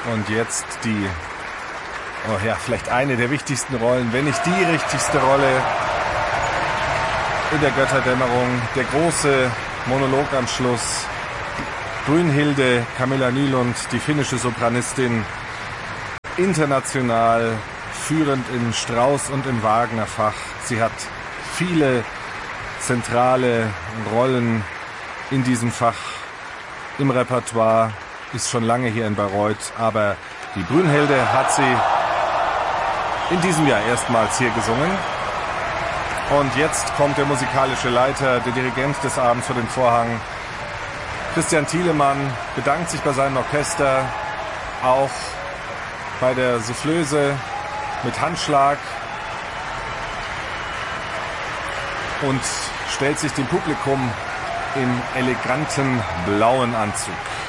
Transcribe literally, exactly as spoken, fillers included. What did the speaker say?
Und jetzt die, oh ja, vielleicht eine der wichtigsten Rollen, wenn nicht die wichtigste Rolle in der Götterdämmerung. Der große Monolog am Schluss. Brünnhilde Camilla Nylund, die finnische Sopranistin, international führend in Strauss und im Wagner-Fach. Sie hat viele zentrale Rollen in diesem Fach im Repertoire, ist schon lange hier in Bayreuth, aber die Brünnhilde hat sie in diesem Jahr erstmals hier gesungen. Und jetzt kommt der musikalische Leiter, der Dirigent des Abends vor den Vorhang. Christian Thielemann bedankt sich bei seinem Orchester, auch bei der Soufflöse mit Handschlag und stellt sich dem Publikum im eleganten blauen Anzug.